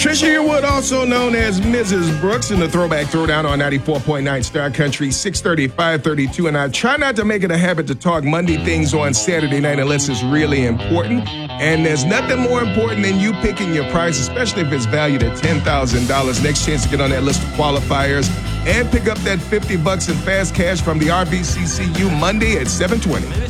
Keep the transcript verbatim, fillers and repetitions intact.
Trisha Yearwood, also known as Missus Brooks, in the Throwback Throwdown on ninety-four point nine Star Country, six thirty, five thirty-two. And I try not to make it a habit to talk Monday things on Saturday night unless it's really important. And there's nothing more important than you picking your price, especially if it's valued at ten thousand dollars. Next chance to get on that list of qualifiers and pick up that fifty bucks in fast cash from the R B C C U Monday at seven twenty.